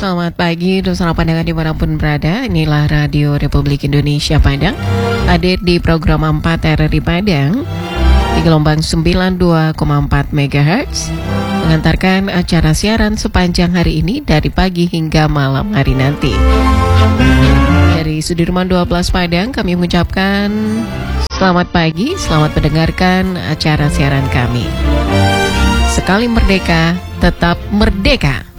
Selamat pagi, dosa pandangan dimanapun berada. Inilah Radio Republik Indonesia Padang, hadir di program 4 RRI Padang di gelombang 92,4 MHz, mengantarkan acara siaran sepanjang hari ini dari pagi hingga malam hari nanti. Dari Sudirman 12 Padang, kami mengucapkan selamat pagi, selamat mendengarkan acara siaran kami. Sekali merdeka, tetap merdeka.